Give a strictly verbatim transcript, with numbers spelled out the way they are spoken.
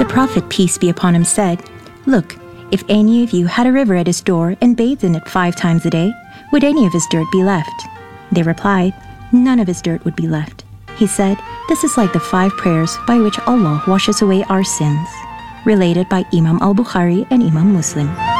The Prophet, peace be upon him, said, "Look, if any of you had a river at his door and bathed in it five times a day, would any of his dirt be left?" They replied, "None of his dirt would be left." He said, "This is like the five prayers by which Allah washes away our sins." Related by Imam al-Bukhari and Imam Muslim.